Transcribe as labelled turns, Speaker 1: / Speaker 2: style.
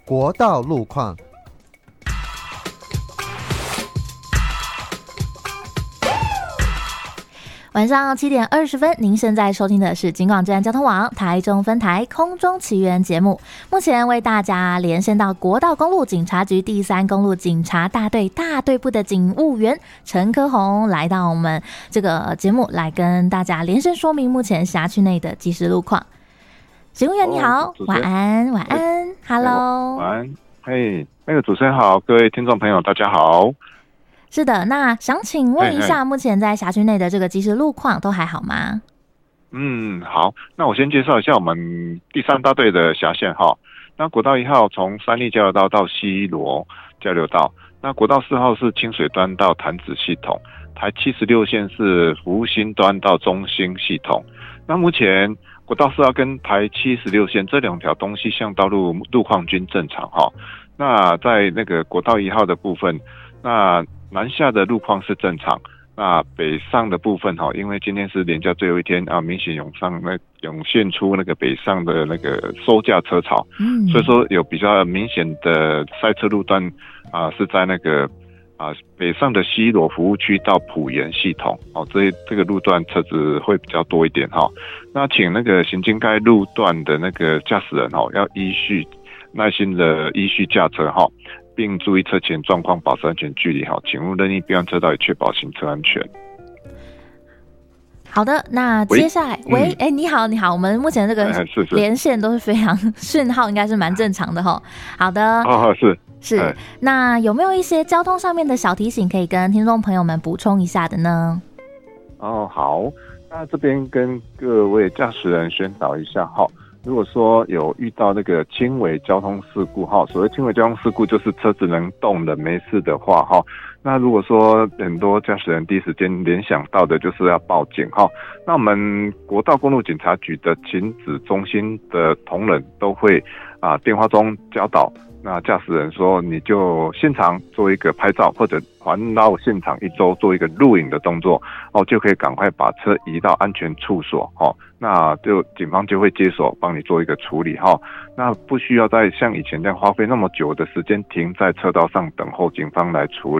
Speaker 1: 国道路况。
Speaker 2: 晚上7点20分，您现在收听的是警广治安交通网台中分台空中奇缘节目。目前为大家连线到国道公路警察局第3公路警察大队大队部的警务员陈科宏，来到我们这个节目来跟大家连线说明目前辖区内的即时路况。警务员你好，晚安，晚安 ，Hello，
Speaker 3: 晚安，嘿，那个主持人好，各位听众朋友大家好。
Speaker 2: 是的，那想请问一下，目前在辖区内的这个即时路况都还好吗？
Speaker 3: 好，那我先介绍一下我们第3大队的辖线哈。那国道1号从三立交流道到西螺交流道，那国道4号是清水端到潭子系统，台76线是服务新端到中兴系统。那目前国道4号跟台76线这2条东西向道路路况均正常哈。那在那个国道1号的部分，那南下的路况是正常，那北上的部分因为今天是连假最后一天啊，明显涌现出那个北上的那个收假车潮，所以说有比较明显的塞车路段是在那个北上的西螺服务区到埔盐系统这个路段车子会比较多一点那请那个行经该路段的那个驾驶人要耐心的依序驾车并注意车前状况，保持安全距离请勿任意变换车道，以确保行车安全。
Speaker 2: 好的，那接下来喂，你好，我们目前这个连线都是非常讯号，应该是蛮正常的好的，是，那有没有一些交通上面的小提醒可以跟听众朋友们补充一下的呢？
Speaker 3: 好，那这边跟各位驾驶人宣导一下如果说有遇到那个轻微交通事故所谓轻微交通事故就是车子能动的没事的话那如果说很多驾驶人第一时间联想到的就是要报警那我们国道公路警察局的勤指中心的同仁都会电话中教导那驾驶人说，你就现场做一个拍照，或者环绕现场1周做一个录影的动作就可以赶快把车移到安全处所那就警方就会接手帮你做一个处理那不需要再像以前这样花费那么久的时间停在车道上等候警方来处